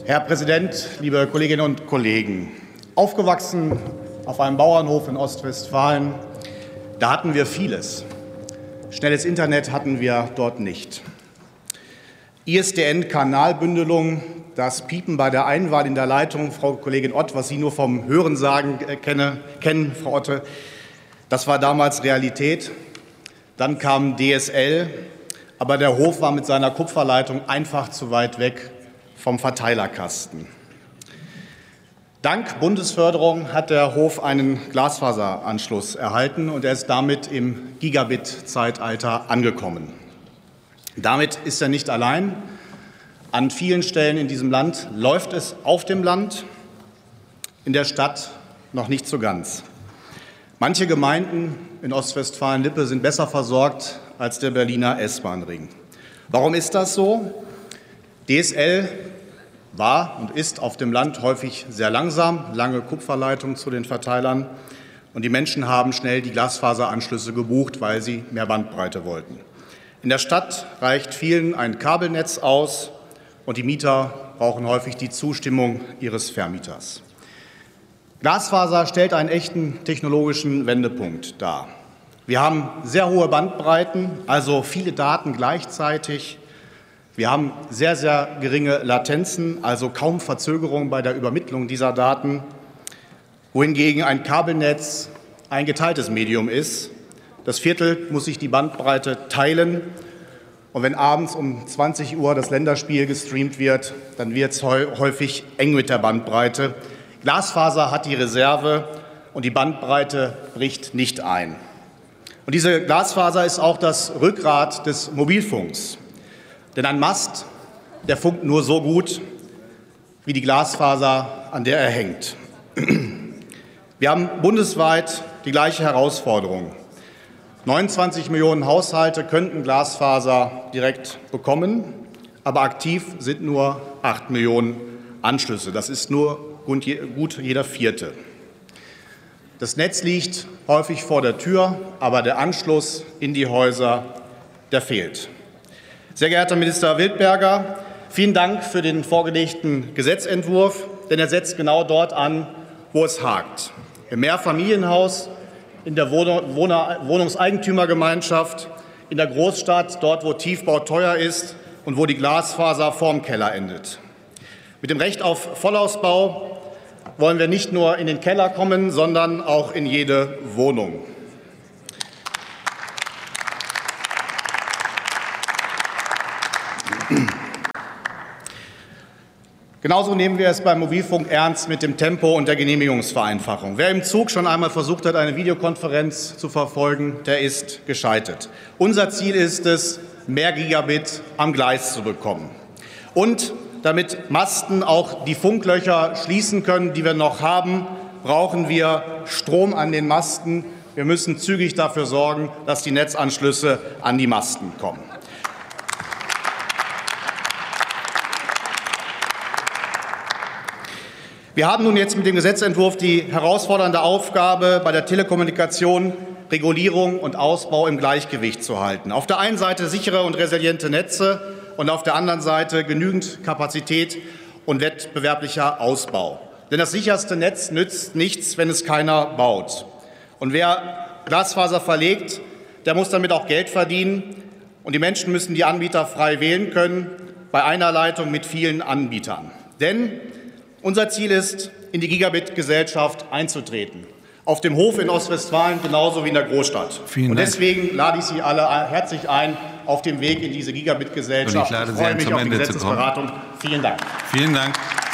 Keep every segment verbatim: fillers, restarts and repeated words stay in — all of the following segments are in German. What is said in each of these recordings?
Herr Präsident, liebe Kolleginnen und Kollegen! Aufgewachsen auf einem Bauernhof in Ostwestfalen, da hatten wir vieles. Schnelles Internet hatten wir dort nicht. I S D N-Kanalbündelung, das Piepen bei der Einwahl in der Leitung, Frau Kollegin Ott, was Sie nur vom Hörensagen kenne, kennen, Frau Otte, das war damals Realität. Dann kam D S L, aber der Hof war mit seiner Kupferleitung einfach zu weit weg vom Verteilerkasten. Dank Bundesförderung hat der Hof einen Glasfaseranschluss erhalten und er ist damit im Gigabit-Zeitalter angekommen. Damit ist er nicht allein. An vielen Stellen in diesem Land läuft es auf dem Land, in der Stadt noch nicht so ganz. Manche Gemeinden in Ostwestfalen-Lippe sind besser versorgt als der Berliner S-Bahn-Ring. Warum ist das so? D S L war und ist auf dem Land häufig sehr langsam, lange Kupferleitungen zu den Verteilern. Und die Menschen haben schnell die Glasfaseranschlüsse gebucht, weil sie mehr Bandbreite wollten. In der Stadt reicht vielen ein Kabelnetz aus und die Mieter brauchen häufig die Zustimmung ihres Vermieters. Glasfaser stellt einen echten technologischen Wendepunkt dar. Wir haben sehr hohe Bandbreiten, also viele Daten gleichzeitig. Wir haben sehr, sehr geringe Latenzen, also kaum Verzögerung bei der Übermittlung dieser Daten, wohingegen ein Kabelnetz ein geteiltes Medium ist. Das Viertel muss sich die Bandbreite teilen. Und wenn abends um zwanzig Uhr das Länderspiel gestreamt wird, dann wird es häufig eng mit der Bandbreite. Glasfaser hat die Reserve und die Bandbreite bricht nicht ein. Und diese Glasfaser ist auch das Rückgrat des Mobilfunks. Denn ein Mast, der funkt nur so gut wie die Glasfaser, an der er hängt. Wir haben bundesweit die gleiche Herausforderung. neunundzwanzig Millionen Haushalte könnten Glasfaser direkt bekommen, aber aktiv sind nur acht Millionen Anschlüsse. Das ist nur gut jeder Vierte. Das Netz liegt häufig vor der Tür, aber der Anschluss in die Häuser, der fehlt. Sehr geehrter Minister Wildberger, vielen Dank für den vorgelegten Gesetzentwurf, denn er setzt genau dort an, wo es hakt. Im Mehrfamilienhaus, in der Wohnungseigentümergemeinschaft, in der Großstadt, dort wo Tiefbau teuer ist und wo die Glasfaser vorm Keller endet. Mit dem Recht auf Vollausbau wollen wir nicht nur in den Keller kommen, sondern auch in jede Wohnung. Genauso nehmen wir es beim Mobilfunk ernst mit dem Tempo und der Genehmigungsvereinfachung. Wer im Zug schon einmal versucht hat, eine Videokonferenz zu verfolgen, der ist gescheitert. Unser Ziel ist es, mehr Gigabit am Gleis zu bekommen. Und damit Masten auch die Funklöcher schließen können, die wir noch haben, brauchen wir Strom an den Masten. Wir müssen zügig dafür sorgen, dass die Netzanschlüsse an die Masten kommen. Wir haben nun jetzt mit dem Gesetzentwurf die herausfordernde Aufgabe, bei der Telekommunikation Regulierung und Ausbau im Gleichgewicht zu halten. Auf der einen Seite sichere und resiliente Netze und auf der anderen Seite genügend Kapazität und wettbewerblicher Ausbau. Denn das sicherste Netz nützt nichts, wenn es keiner baut. Und wer Glasfaser verlegt, der muss damit auch Geld verdienen. Und die Menschen müssen die Anbieter frei wählen können, bei einer Leitung mit vielen Anbietern. Denn unser Ziel ist, in die Gigabit-Gesellschaft einzutreten. Auf dem Hof in Ostwestfalen genauso wie in der Großstadt. Vielen Und deswegen Dank. lade ich Sie alle herzlich ein auf dem Weg in diese Gigabit-Gesellschaft. Ich, ich freue mich auf die Gesetzesberatung. Vielen Dank. Vielen Dank.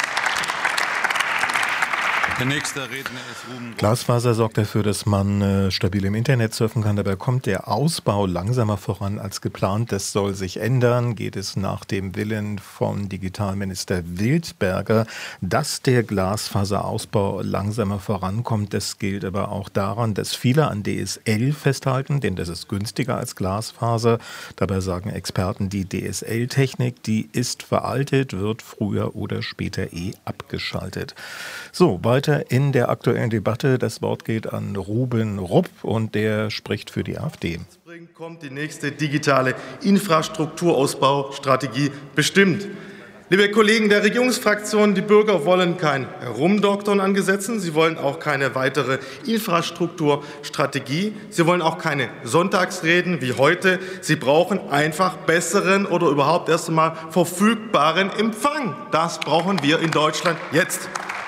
Der nächste Redner ist Ruben. Glasfaser sorgt dafür, dass man äh, stabil im Internet surfen kann. Dabei kommt der Ausbau langsamer voran als geplant. Das soll sich ändern. Geht es nach dem Willen von Digitalminister Wildberger, dass der Glasfaserausbau langsamer vorankommt. Das gilt aber auch daran, dass viele an D S L festhalten, denn das ist günstiger als Glasfaser. Dabei sagen Experten, die D S L-Technik, die ist veraltet, wird früher oder später eh abgeschaltet. So, weiter in der aktuellen Debatte. Das Wort geht an Ruben Rupp und der spricht für die AfD. Kommt die nächste digitale Infrastrukturausbaustrategie bestimmt. Liebe Kollegen der Regierungsfraktionen, die Bürger wollen kein Herumdoktern an Gesetzen. Sie wollen auch keine weitere Infrastrukturstrategie. Sie wollen auch keine Sonntagsreden wie heute. Sie brauchen einfach besseren oder überhaupt erst einmal verfügbaren Empfang. Das brauchen wir in Deutschland jetzt.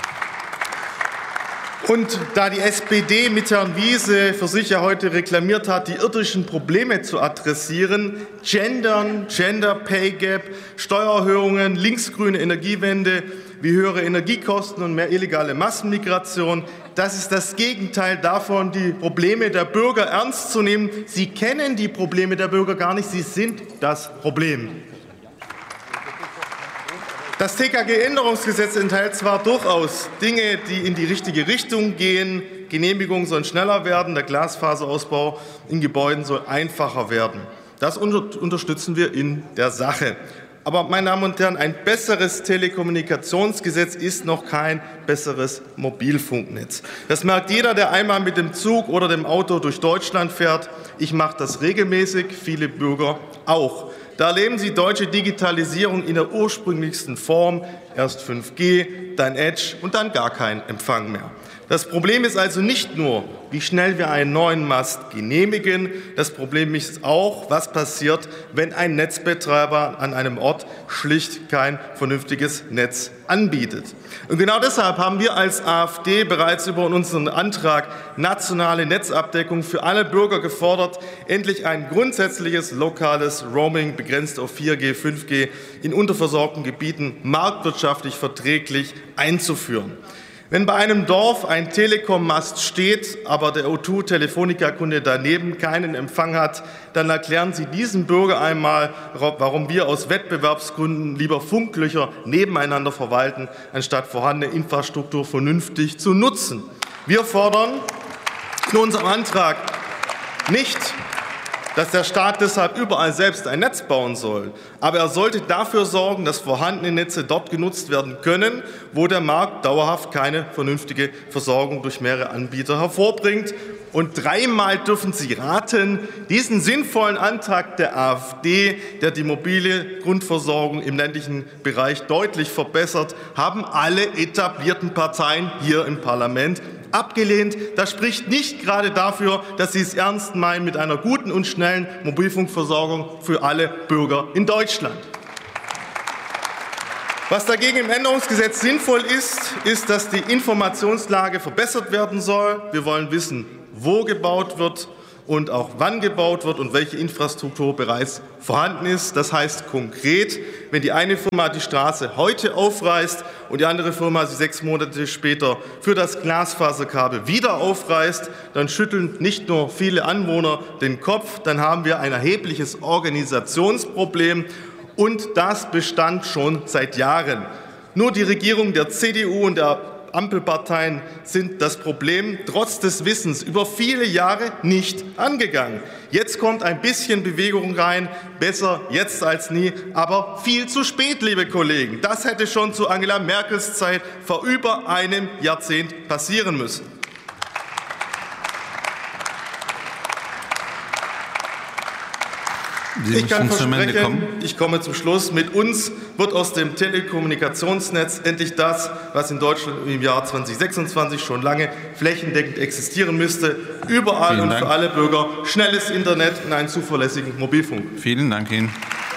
Und da die S P D mit Herrn Wiese für sich ja heute reklamiert hat, die irdischen Probleme zu adressieren, Gendern, Gender Pay Gap, Steuererhöhungen, linksgrüne Energiewende, wie höhere Energiekosten und mehr illegale Massenmigration, das ist das Gegenteil davon, die Probleme der Bürger ernst zu nehmen. Sie kennen die Probleme der Bürger gar nicht, sie sind das Problem. Das T K G-Änderungsgesetz enthält zwar durchaus Dinge, die in die richtige Richtung gehen. Genehmigungen sollen schneller werden, der Glasfaserausbau in Gebäuden soll einfacher werden. Das unter- unterstützen wir in der Sache. Aber, meine Damen und Herren, ein besseres Telekommunikationsgesetz ist noch kein besseres Mobilfunknetz. Das merkt jeder, der einmal mit dem Zug oder dem Auto durch Deutschland fährt. Ich mache das regelmäßig, viele Bürger auch. Da erleben Sie deutsche Digitalisierung in der ursprünglichsten Form. Erst fünf G, dann Edge und dann gar kein Empfang mehr. Das Problem ist also nicht nur, wie schnell wir einen neuen Mast genehmigen. Das Problem ist auch, was passiert, wenn ein Netzbetreiber an einem Ort schlicht kein vernünftiges Netz anbietet. Und genau deshalb haben wir als AfD bereits über unseren Antrag nationale Netzabdeckung für alle Bürger gefordert, endlich ein grundsätzliches lokales Roaming begrenzt auf vier G, fünf G in unterversorgten Gebieten marktwirtschaftlich verträglich einzuführen. Wenn bei einem Dorf ein Telekom-Mast steht, aber der O zwei Telefonica-Kunde daneben keinen Empfang hat, dann erklären Sie diesem Bürger einmal, warum wir aus Wettbewerbsgründen lieber Funklöcher nebeneinander verwalten, anstatt vorhandene Infrastruktur vernünftig zu nutzen. Wir fordern in unserem Antrag nicht, dass der Staat deshalb überall selbst ein Netz bauen soll. Aber er sollte dafür sorgen, dass vorhandene Netze dort genutzt werden können, wo der Markt dauerhaft keine vernünftige Versorgung durch mehrere Anbieter hervorbringt. Und dreimal dürfen Sie raten, diesen sinnvollen Antrag der AfD, der die mobile Grundversorgung im ländlichen Bereich deutlich verbessert, haben alle etablierten Parteien hier im Parlament abgelehnt. Das spricht nicht gerade dafür, dass Sie es ernst meinen mit einer guten und schnellen Mobilfunkversorgung für alle Bürger in Deutschland. Was dagegen im Änderungsgesetz sinnvoll ist, ist, dass die Informationslage verbessert werden soll. Wir wollen wissen, wo gebaut wird und auch wann gebaut wird und welche Infrastruktur bereits vorhanden ist. Das heißt konkret, wenn die eine Firma die Straße heute aufreißt und die andere Firma sie sechs Monate später für das Glasfaserkabel wieder aufreißt, dann schütteln nicht nur viele Anwohner den Kopf, dann haben wir ein erhebliches Organisationsproblem. Und das bestand schon seit Jahren. Nur die Regierung der C D U und der Ampelparteien sind das Problem trotz des Wissens über viele Jahre nicht angegangen. Jetzt kommt ein bisschen Bewegung rein, besser jetzt als nie, aber viel zu spät, liebe Kollegen. Das hätte schon zu Angela Merkels Zeit vor über einem Jahrzehnt passieren müssen. Sie ich kann zum Ende versprechen, kommen. ich komme zum Schluss, mit uns wird aus dem Telekommunikationsnetz endlich das, was in Deutschland im Jahr zweitausendsechsundzwanzig schon lange flächendeckend existieren müsste, überall und für alle Bürger schnelles Internet und einen zuverlässigen Mobilfunk. Vielen Dank Ihnen.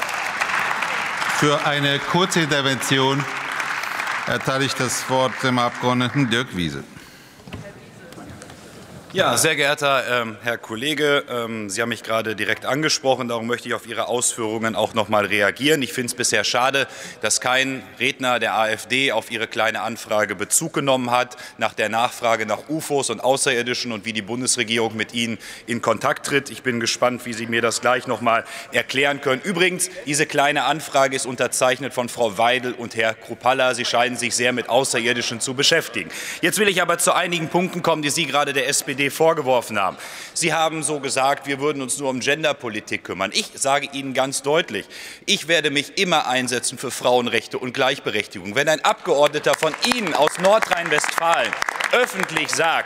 Für eine kurze Intervention erteile ich das Wort dem Abgeordneten Dirk Wiese. Ja, sehr geehrter ähm, Herr Kollege, ähm, Sie haben mich gerade direkt angesprochen, darum möchte ich auf Ihre Ausführungen auch noch mal reagieren. Ich finde es bisher schade, dass kein Redner der AfD auf Ihre kleine Anfrage Bezug genommen hat, nach der Nachfrage nach U F Os und Außerirdischen und wie die Bundesregierung mit Ihnen in Kontakt tritt. Ich bin gespannt, wie Sie mir das gleich noch mal erklären können. Übrigens, diese kleine Anfrage ist unterzeichnet von Frau Weidel und Herr Kruppalla. Sie scheinen sich sehr mit Außerirdischen zu beschäftigen. Jetzt will ich aber zu einigen Punkten kommen, die Sie gerade der S P D vorgeworfen haben. Sie haben so gesagt, wir würden uns nur um Genderpolitik kümmern. Ich sage Ihnen ganz deutlich, ich werde mich immer einsetzen für Frauenrechte und Gleichberechtigung. Wenn ein Abgeordneter von Ihnen aus Nordrhein-Westfalen öffentlich sagt,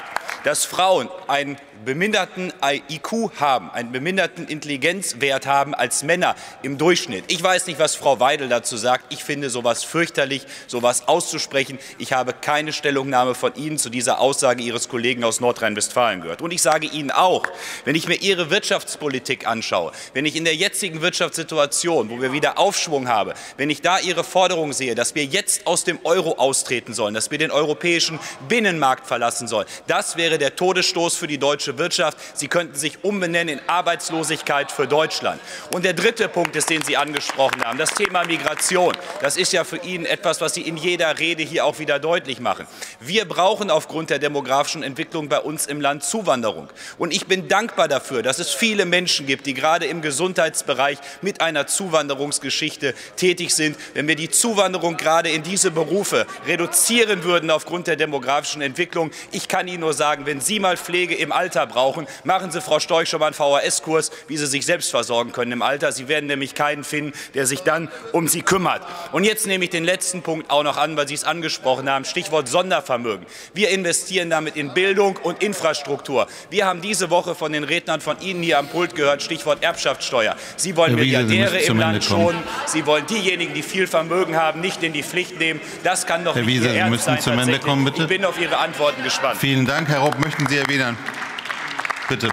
dass Frauen einen beminderten I Q haben, einen beminderten Intelligenzwert haben als Männer im Durchschnitt. Ich weiß nicht, was Frau Weidel dazu sagt. Ich finde sowas fürchterlich, sowas auszusprechen. Ich habe keine Stellungnahme von Ihnen zu dieser Aussage Ihres Kollegen aus Nordrhein-Westfalen gehört. Und ich sage Ihnen auch, wenn ich mir Ihre Wirtschaftspolitik anschaue, wenn ich in der jetzigen Wirtschaftssituation, wo wir wieder Aufschwung haben, wenn ich da Ihre Forderung sehe, dass wir jetzt aus dem Euro austreten sollen, dass wir den europäischen Binnenmarkt verlassen sollen, das wäre der Todesstoß für die deutsche Wirtschaft. Sie könnten sich umbenennen in Arbeitslosigkeit für Deutschland. Und der dritte Punkt ist, den Sie angesprochen haben, das Thema Migration. Das ist ja für ihn etwas, was Sie in jeder Rede hier auch wieder deutlich machen. Wir brauchen aufgrund der demografischen Entwicklung bei uns im Land Zuwanderung. Und ich bin dankbar dafür, dass es viele Menschen gibt, die gerade im Gesundheitsbereich mit einer Zuwanderungsgeschichte tätig sind. Wenn wir die Zuwanderung gerade in diese Berufe reduzieren würden aufgrund der demografischen Entwicklung, ich kann Ihnen nur sagen, wenn Sie mal Pflege im Alter brauchen, machen Sie, Frau Storch, schon mal einen V H S-Kurs, wie Sie sich selbst versorgen können im Alter. Sie werden nämlich keinen finden, der sich dann um Sie kümmert. Und jetzt nehme ich den letzten Punkt auch noch an, weil Sie es angesprochen haben, Stichwort Sondervermögen. Wir investieren damit in Bildung und Infrastruktur. Wir haben diese Woche von den Rednern von Ihnen hier am Pult gehört, Stichwort Erbschaftssteuer. Sie wollen Milliardäre im Land schonen. Sie wollen diejenigen, die viel Vermögen haben, nicht in die Pflicht nehmen. Das kann doch Herr nicht Wieser, Ihr Ernst sein. Sie müssen zum Ende kommen, bitte. Ich bin auf Ihre Antworten gespannt. Vielen Dank. Herr Ropp, möchten Sie erwidern? Bitte.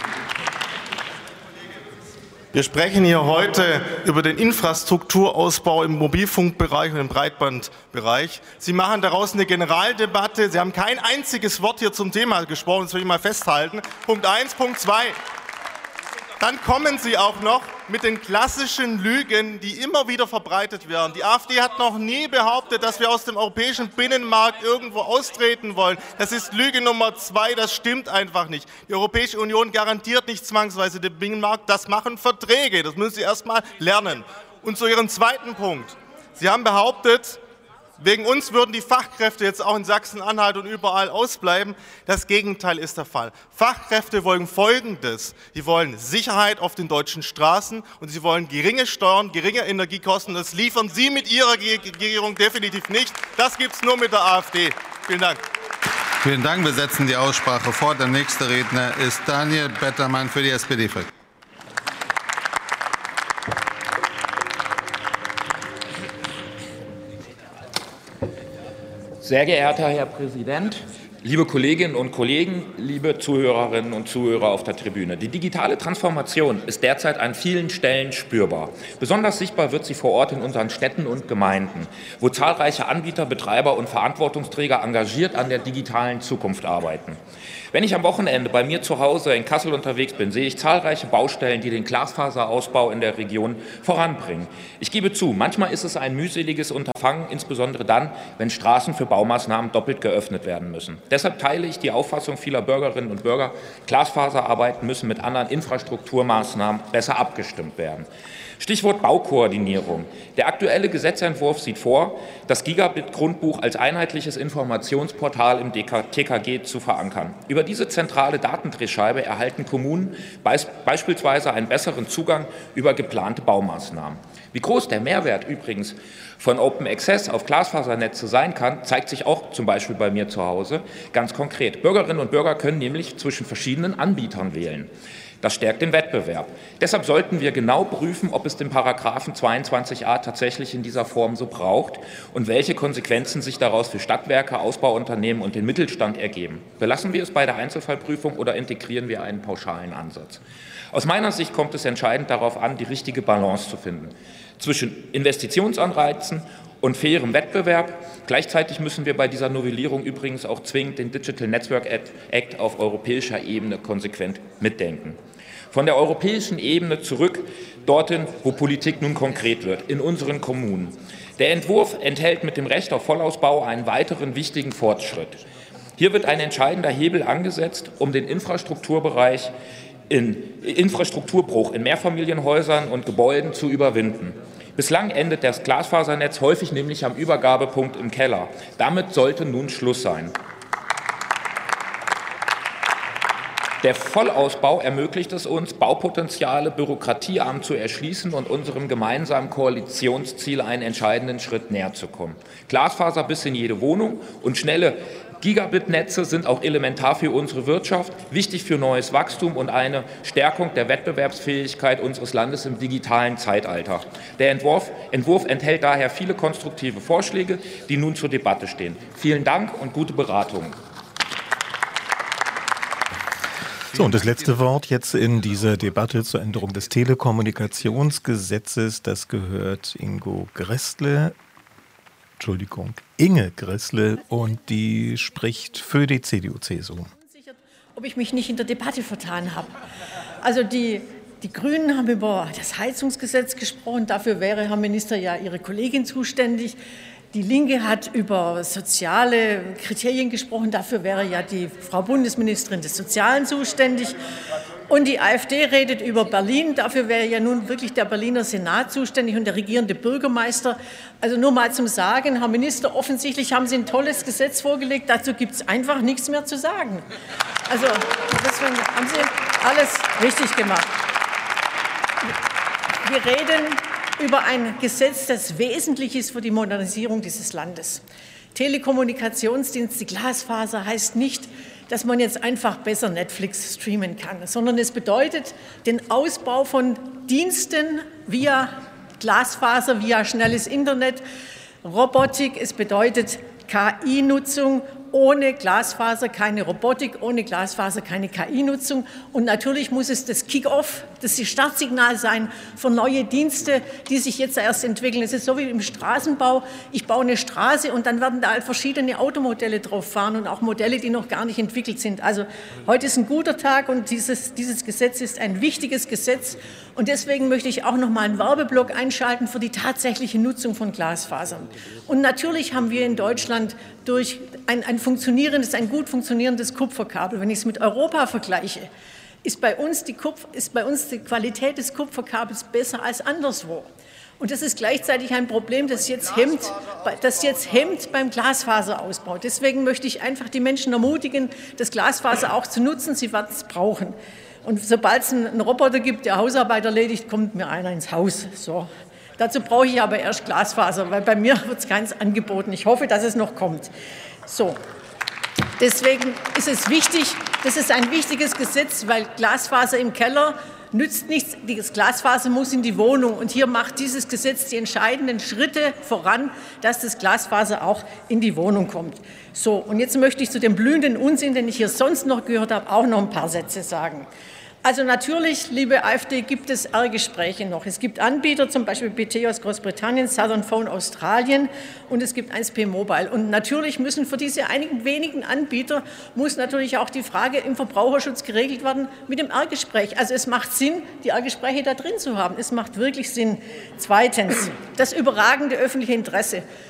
Wir sprechen hier heute über den Infrastrukturausbau im Mobilfunkbereich und im Breitbandbereich. Sie machen daraus eine Generaldebatte. Sie haben kein einziges Wort hier zum Thema gesprochen. Das will ich mal festhalten. Punkt eins. Punkt zwei. Dann kommen Sie auch noch mit den klassischen Lügen, die immer wieder verbreitet werden. Die AfD hat noch nie behauptet, dass wir aus dem europäischen Binnenmarkt irgendwo austreten wollen. Das ist Lüge Nummer zwei, das stimmt einfach nicht. Die Europäische Union garantiert nicht zwangsweise den Binnenmarkt, das machen Verträge. Das müssen Sie erst mal lernen. Und zu Ihrem zweiten Punkt. Sie haben behauptet, wegen uns würden die Fachkräfte jetzt auch in Sachsen-Anhalt und überall ausbleiben. Das Gegenteil ist der Fall. Fachkräfte wollen Folgendes. Sie wollen Sicherheit auf den deutschen Straßen und sie wollen geringe Steuern, geringe Energiekosten. Das liefern Sie mit Ihrer Regierung definitiv nicht. Das gibt es nur mit der AfD. Vielen Dank. Vielen Dank. Wir setzen die Aussprache fort. Der nächste Redner ist Daniel Bettermann für die S P D-Fraktion. Sehr geehrter Herr Präsident, liebe Kolleginnen und Kollegen, liebe Zuhörerinnen und Zuhörer auf der Tribüne. Die digitale Transformation ist derzeit an vielen Stellen spürbar. Besonders sichtbar wird sie vor Ort in unseren Städten und Gemeinden, wo zahlreiche Anbieter, Betreiber und Verantwortungsträger engagiert an der digitalen Zukunft arbeiten. Wenn ich am Wochenende bei mir zu Hause in Kassel unterwegs bin, sehe ich zahlreiche Baustellen, die den Glasfaserausbau in der Region voranbringen. Ich gebe zu, manchmal ist es ein mühseliges Unterfangen, insbesondere dann, wenn Straßen für Baumaßnahmen doppelt geöffnet werden müssen. Deshalb teile ich die Auffassung vieler Bürgerinnen und Bürger, Glasfaserarbeiten müssen mit anderen Infrastrukturmaßnahmen besser abgestimmt werden. Stichwort Baukoordinierung. Der aktuelle Gesetzentwurf sieht vor, das Gigabit-Grundbuch als einheitliches Informationsportal im T K G zu verankern. Über diese zentrale Datendrehscheibe erhalten Kommunen beispielsweise einen besseren Zugang über geplante Baumaßnahmen. Wie groß der Mehrwert übrigens von Open Access auf Glasfasernetze sein kann, zeigt sich auch zum Beispiel bei mir zu Hause ganz konkret. Bürgerinnen und Bürger können nämlich zwischen verschiedenen Anbietern wählen. Das stärkt den Wettbewerb. Deshalb sollten wir genau prüfen, ob es den Paragraphen zweiundzwanzig a tatsächlich in dieser Form so braucht und welche Konsequenzen sich daraus für Stadtwerke, Ausbauunternehmen und den Mittelstand ergeben. Belassen wir es bei der Einzelfallprüfung oder integrieren wir einen pauschalen Ansatz? Aus meiner Sicht kommt es entscheidend darauf an, die richtige Balance zu finden zwischen Investitionsanreizen und fairem Wettbewerb. Gleichzeitig müssen wir bei dieser Novellierung übrigens auch zwingend den Digital Network Act auf europäischer Ebene konsequent mitdenken. Von der europäischen Ebene zurück dorthin, wo Politik nun konkret wird, in unseren Kommunen. Der Entwurf enthält mit dem Recht auf Vollausbau einen weiteren wichtigen Fortschritt. Hier wird ein entscheidender Hebel angesetzt, um den Infrastrukturbereich in Infrastrukturbruch in Mehrfamilienhäusern und Gebäuden zu überwinden. Bislang endet das Glasfasernetz häufig nämlich am Übergabepunkt im Keller. Damit sollte nun Schluss sein. Der Vollausbau ermöglicht es uns, Baupotenziale bürokratiearm zu erschließen und unserem gemeinsamen Koalitionsziel einen entscheidenden Schritt näher zu kommen. Glasfaser bis in jede Wohnung und schnelle Gigabit-Netze sind auch elementar für unsere Wirtschaft, wichtig für neues Wachstum und eine Stärkung der Wettbewerbsfähigkeit unseres Landes im digitalen Zeitalter. Der Entwurf, Entwurf enthält daher viele konstruktive Vorschläge, die nun zur Debatte stehen. Vielen Dank und gute Beratung. So, und das letzte Wort jetzt in dieser Debatte zur Änderung des Telekommunikationsgesetzes, das gehört Ingo Gräßle, Entschuldigung, Inge Gräßle, und die spricht für die C D U C S U. Ob ich mich nicht in der Debatte vertan habe. Also die, die Grünen haben über das Heizungsgesetz gesprochen, dafür wäre, Herr Minister, ja Ihre Kollegin zuständig. Die Linke hat über soziale Kriterien gesprochen, dafür wäre ja die Frau Bundesministerin des Sozialen zuständig. Und die AfD redet über Berlin, dafür wäre ja nun wirklich der Berliner Senat zuständig und der regierende Bürgermeister. Also nur mal zum Sagen, Herr Minister, offensichtlich haben Sie ein tolles Gesetz vorgelegt, dazu gibt es einfach nichts mehr zu sagen. Also deswegen haben Sie alles richtig gemacht. Wir reden über ein Gesetz, das wesentlich ist für die Modernisierung dieses Landes. Telekommunikationsdienste, Glasfaser heißt nicht, dass man jetzt einfach besser Netflix streamen kann, sondern es bedeutet den Ausbau von Diensten via Glasfaser, via schnelles Internet, Robotik, es bedeutet K I-Nutzung. Ohne Glasfaser keine Robotik, ohne Glasfaser keine K I-Nutzung. Und natürlich muss es das Kick-off, das Startsignal sein für neue Dienste, die sich jetzt erst entwickeln. Es ist so wie im Straßenbau. Ich baue eine Straße und dann werden da halt verschiedene Automodelle drauf fahren und auch Modelle, die noch gar nicht entwickelt sind. Also heute ist ein guter Tag und dieses, dieses Gesetz ist ein wichtiges Gesetz. Und deswegen möchte ich auch noch mal einen Werbeblock einschalten für die tatsächliche Nutzung von Glasfasern. Und natürlich haben wir in Deutschland durch ein, ein funktionierendes, ein gut funktionierendes Kupferkabel. Wenn ich es mit Europa vergleiche, ist bei uns die, Kupf, ist bei uns die Qualität des Kupferkabels besser als anderswo. Und das ist gleichzeitig ein Problem, das jetzt hemmt, das jetzt hemmt beim Glasfaserausbau. Deswegen möchte ich einfach die Menschen ermutigen, das Glasfaser auch zu nutzen. Sie werden es brauchen. Und sobald es einen Roboter gibt, der Hausarbeit erledigt, kommt mir einer ins Haus. So. Dazu brauche ich aber erst Glasfaser, weil bei mir wird es keins angeboten. Ich hoffe, dass es noch kommt. So. Deswegen ist es wichtig, das ist ein wichtiges Gesetz, weil Glasfaser im Keller nützt nichts. Das Glasfaser muss in die Wohnung. Und hier macht dieses Gesetz die entscheidenden Schritte voran, dass das Glasfaser auch in die Wohnung kommt. So, und jetzt möchte ich zu dem blühenden Unsinn, den ich hier sonst noch gehört habe, auch noch ein paar Sätze sagen. Also natürlich, liebe AfD, gibt es R-Gespräche noch. Es gibt Anbieter, zum Beispiel B T aus Großbritannien, Southern Phone Australien und es gibt eins P Mobile. Und natürlich müssen für diese einigen wenigen Anbieter muss natürlich auch die Frage im Verbraucherschutz geregelt werden mit dem R-Gespräch. Also es macht Sinn, die R-Gespräche da drin zu haben. Es macht wirklich Sinn. Zweitens, das überragende öffentliche Interesse.